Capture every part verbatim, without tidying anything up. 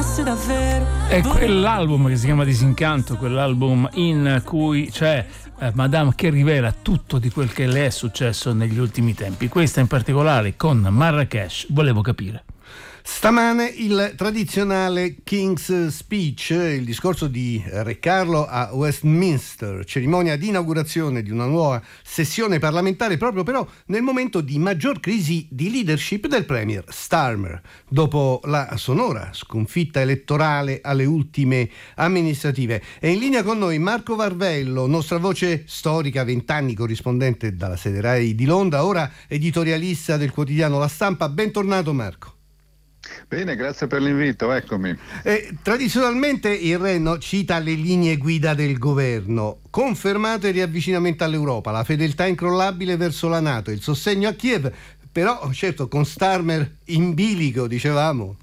amasse davvero. È quell'album che si chiama Disincanto, quell'album in cui c'è eh, Madame che rivela tutto di quel che le è successo negli ultimi tempi. Questa in particolare con Marrakesh, volevo capire. Stamane il tradizionale King's Speech, il discorso di Re Carlo a Westminster, cerimonia di inaugurazione di una nuova sessione parlamentare proprio però nel momento di maggior crisi di leadership del premier Starmer, dopo la sonora sconfitta elettorale alle ultime amministrative. È in linea con noi Marco Varvello, nostra voce storica, vent'anni corrispondente dalla sede Rai di Londra, ora editorialista del quotidiano La Stampa. Bentornato Marco. Bene, grazie per l'invito, eccomi. Eh, tradizionalmente il Re no, cita le linee guida del governo: confermato il riavvicinamento all'Europa, la fedeltà incrollabile verso la NATO, il sostegno a Kiev, però certo con Starmer in bilico, dicevamo.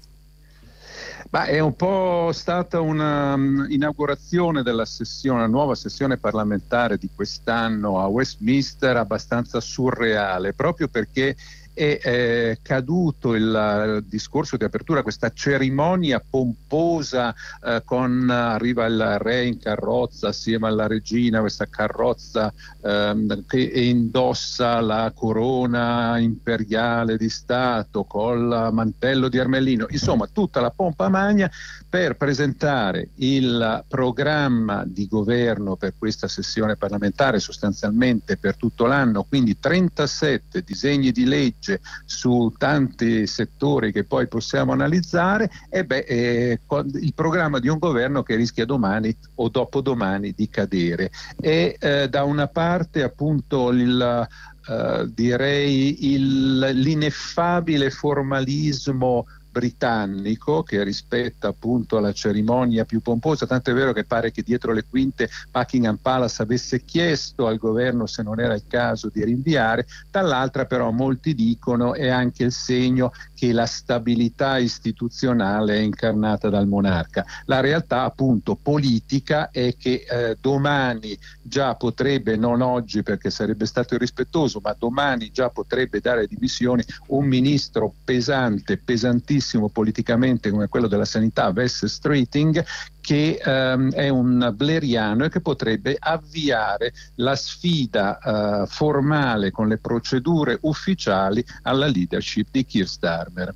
Ma è un po' stata una um, inaugurazione della sessione, una nuova sessione parlamentare di quest'anno a Westminster abbastanza surreale, proprio perché è eh, caduto il, il discorso di apertura, questa cerimonia pomposa eh, con arriva il re in carrozza assieme alla regina, questa carrozza ehm, che indossa la corona imperiale di Stato col mantello di ermellino, insomma tutta la pompa magna per presentare il programma di governo per questa sessione parlamentare, sostanzialmente per tutto l'anno, quindi trentasette disegni di legge su tanti settori che poi possiamo analizzare. E beh, eh, il programma di un governo che rischia domani o dopodomani di cadere. E eh, da una parte appunto il Uh, direi il, l'ineffabile formalismo britannico che rispetta appunto la cerimonia più pomposa, tanto è vero che pare che dietro le quinte Buckingham Palace avesse chiesto al governo se non era il caso di rinviare. Dall'altra però molti dicono è anche il segno che la stabilità istituzionale è incarnata dal monarca. La realtà appunto politica è che eh, domani già potrebbe, non oggi perché sarebbe stato irrispettoso, ma domani già potrebbe dare dimissioni un ministro pesante, pesantissimo politicamente come quello della sanità, Wes Streeting, che um, è un bleriano e che potrebbe avviare la sfida uh, formale con le procedure ufficiali alla leadership di Keir Starmer.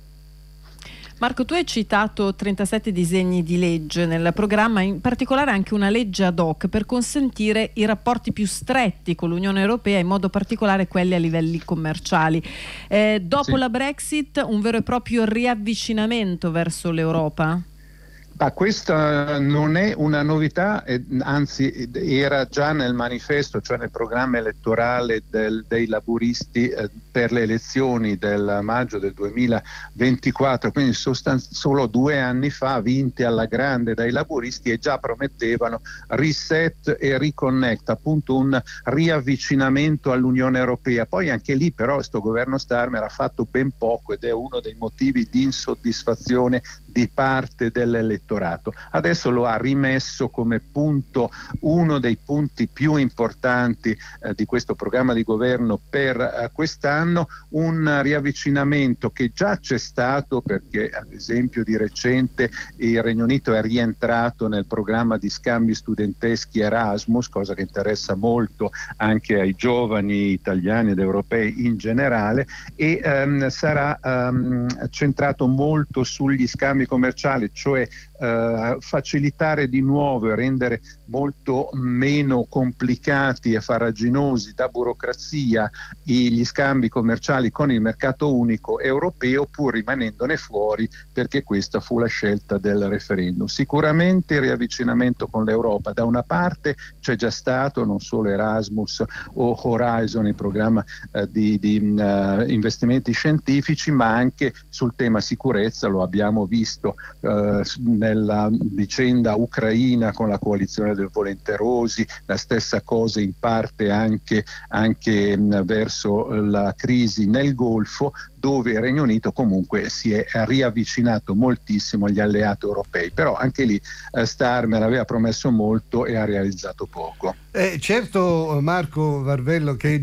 Marco, tu hai citato trentasette disegni di legge nel programma, in particolare anche una legge ad hoc per consentire i rapporti più stretti con l'Unione Europea, in modo particolare quelli a livelli commerciali. Eh, dopo sì. la Brexit, un vero e proprio riavvicinamento verso l'Europa? Ma questa non è una novità, eh, anzi era già nel manifesto, cioè nel programma elettorale del, dei laburisti eh, per le elezioni del maggio del duemilaventiquattro, quindi sostan- solo due anni fa, vinte alla grande dai laburisti, e già promettevano reset e reconnect, appunto un riavvicinamento all'Unione Europea. Poi anche lì però questo governo Starmer ha fatto ben poco ed è uno dei motivi di insoddisfazione di parte dell'elettorato. Adesso lo ha rimesso come punto, uno dei punti più importanti eh, di questo programma di governo per eh, quest'anno, un riavvicinamento che già c'è stato, perché ad esempio di recente il Regno Unito è rientrato nel programma di scambi studenteschi Erasmus, cosa che interessa molto anche ai giovani italiani ed europei in generale, e ehm, sarà ehm, centrato molto sugli scambi commerciali, cioè eh, facilitare di nuovo e rendere molto meno complicati e farraginosi da burocrazia gli scambi commerciali con il mercato unico europeo, pur rimanendone fuori, perché questa fu la scelta del referendum. Sicuramente il riavvicinamento con l'Europa da una parte c'è già stato, non solo Erasmus o Horizon, il programma eh, di, di uh, investimenti scientifici, ma anche sul tema sicurezza. Lo abbiamo visto eh, nella vicenda ucraina con la coalizione del volenterosi, la stessa cosa in parte anche, anche mh, verso la crisi nel Golfo, dove il Regno Unito comunque si è riavvicinato moltissimo agli alleati europei. Però anche lì eh, Starmer aveva promesso molto e ha realizzato poco. Eh, certo Marco Varvello, che